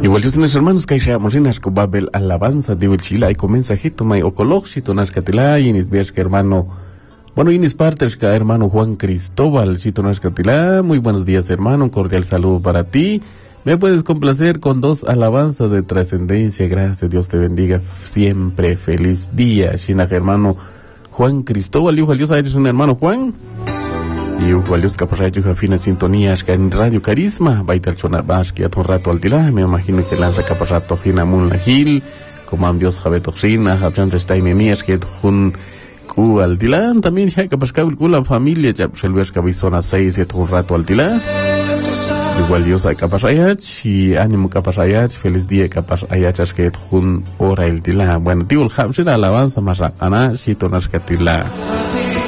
Igual Dios mis hermanos que hay morinas con Babel alabanza de Chile y comienza hito mai ocologito nascatila y nis que hermano. Bueno, y mis partes que hermano Juan Cristóbal chito nascatila. Muy buenos días, hermano, un cordial saludo para ti. Me puedes complacer con dos alabanzas de trascendencia. Gracias, Dios te bendiga siempre. Feliz día, Shina, hermano Juan Cristóbal. Y Dios, eres un hermano Juan. Y Dios, caparrayo, fina sintonía, que en Radio Carisma, Baital Chonabash, que a un rato al tila. Me imagino que lanza caparrato, Gina Munla Gil, como ambios Jabeto Xina, Javier Restaime Mías, que un Q al tila. También, ya capascable, la familia, ya se lo ves que zona 6, y un rato al tila. Igual Dios hay capasayach y ánimo capasayach, feliz día capasayach que un hora el tila. Bueno, tío el habsina alabanza más ana si tonas que tila.